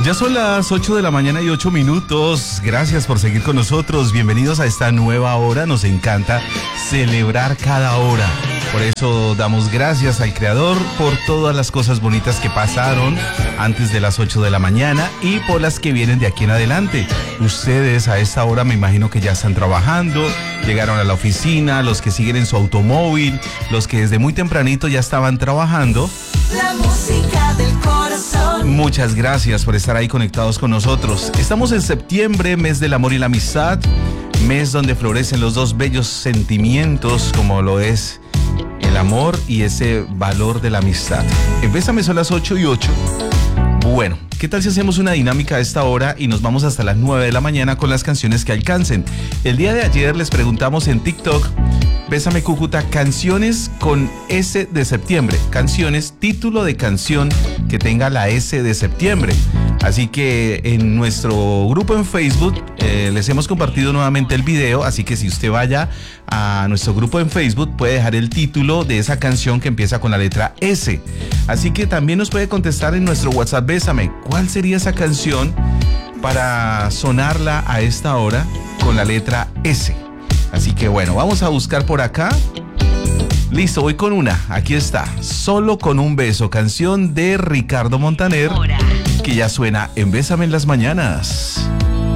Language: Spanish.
Ya son las 8 de la mañana y 8 minutos. Gracias por seguir con nosotros. Bienvenidos a esta nueva hora. Nos encanta celebrar cada hora. Por eso damos gracias al Creador por todas las cosas bonitas que pasaron antes de las 8 de la mañana y por las que vienen de aquí en adelante. Ustedes a esta hora me imagino que ya están trabajando, llegaron a la oficina, los que siguen en su automóvil, los que desde muy tempranito ya estaban trabajando. La música del corazón. Muchas gracias por estar ahí conectados con nosotros. Estamos en septiembre, mes del amor y la amistad, mes donde florecen los dos bellos sentimientos como lo es el amor y ese valor de la amistad. En Bésame son las 8 y 8. Bueno, ¿qué tal si hacemos una dinámica a esta hora y nos vamos hasta las 9 de la mañana con las canciones que alcancen? El día de ayer les preguntamos en TikTok, Bésame Cúcuta, canciones con S de septiembre. Canciones, título de canción que tenga la S de septiembre. Así que en nuestro grupo en Facebook les hemos compartido nuevamente el video, así que si usted vaya a nuestro grupo en Facebook puede dejar el título de esa canción que empieza con la letra S. Así que también nos puede contestar en nuestro WhatsApp Bésame, ¿cuál sería esa canción para sonarla a esta hora con la letra S? Así que bueno, vamos a buscar por acá. Listo, voy con una, aquí está, Solo con un beso, canción de Ricardo Montaner, que ya suena en Bésame en las mañanas.